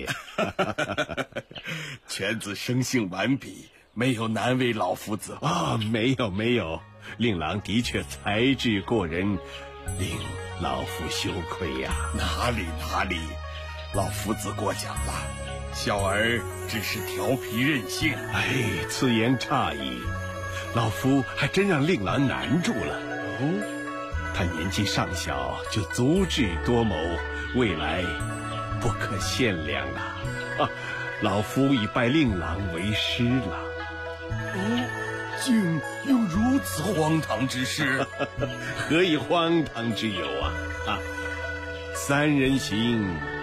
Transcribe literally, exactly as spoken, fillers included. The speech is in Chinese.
犬子生性顽皮，没有难为老夫子吧？ 啊，没有没有，令郎的确才智过人，令老夫羞愧呀。 哪里哪里，老夫子过奖了，小儿只是调皮任性。 哎，此言差矣，老夫还真让令郎难住了。哦，他年纪尚小，就足智多谋，未来不可限量啊！啊，老夫已拜令郎为师了。 哦，竟有如此荒唐之事？ 何以荒唐之有啊？啊，三人行，